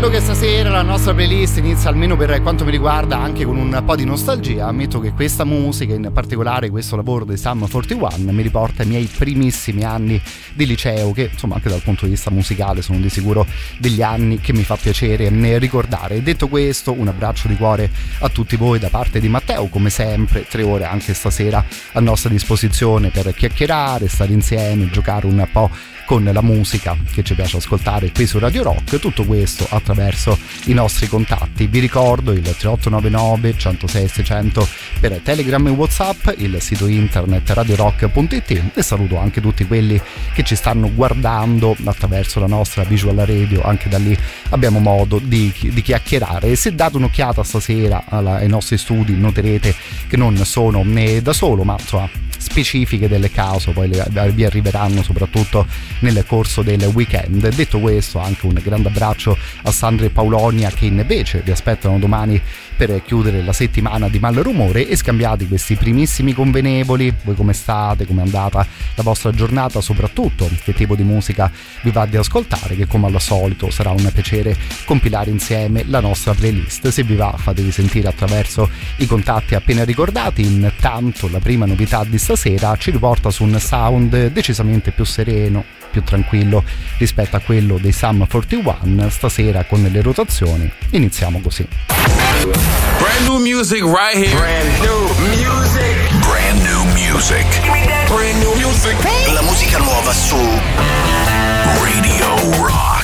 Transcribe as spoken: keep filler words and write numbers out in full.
Ammetto che stasera la nostra playlist inizia, almeno per quanto mi riguarda, anche con un po' di nostalgia. Ammetto che questa musica, in particolare questo lavoro dei Sum quarantuno, mi riporta ai miei primissimi anni di liceo, che insomma anche dal punto di vista musicale sono di sicuro degli anni che mi fa piacere ricordare. Detto questo, un abbraccio di cuore a tutti voi da parte di Matteo, come sempre tre ore anche stasera a nostra disposizione per chiacchierare, stare insieme, giocare un po' con la musica che ci piace ascoltare qui su Radio Rock. Tutto questo attraverso i nostri contatti. Vi ricordo il tre otto nove nove, uno zero sei, seicento per Telegram e WhatsApp, il sito internet radio rock punto it, e saluto anche tutti quelli che ci stanno guardando attraverso la nostra visual radio. Anche da lì abbiamo modo di, di chiacchierare. E se date un'occhiata stasera alla, ai nostri studi, noterete che non sono né da solo, ma insomma specifiche delle cause poi le, vi arriveranno soprattutto nel corso del weekend. Detto questo, anche un grande abbraccio a Sandra e Paulonia, che invece vi aspettano domani per chiudere la settimana di Malrumore, e scambiati questi primissimi convenevoli. Voi come state? Come è andata la vostra giornata? Soprattutto che tipo di musica vi va di ascoltare, che come al solito sarà un piacere compilare insieme la nostra playlist. Se vi va, fatevi sentire attraverso i contatti appena ricordati. Intanto la prima novità di stasera ci riporta su un sound decisamente più sereno, più tranquillo rispetto a quello dei Sum quarantuno. Stasera con le rotazioni iniziamo così. Brand new music right here. Brand new music. Brand new music. Brand new music. La musica nuova su Radio Rock.